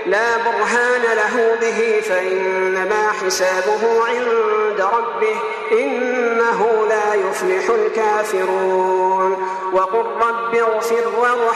لا برهان له به فإنما حسابه عند ربه إنه لا يفلح الكافرون. وقل رب اغفر وارحم